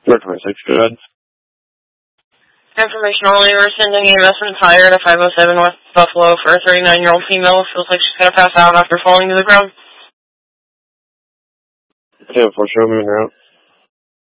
426, go ahead. Information only, we're sending EMS and fire to 507 West Buffalo for a 39-year-old female who feels like she's going to pass out after falling to the ground. Yeah, for sure, I'm in route.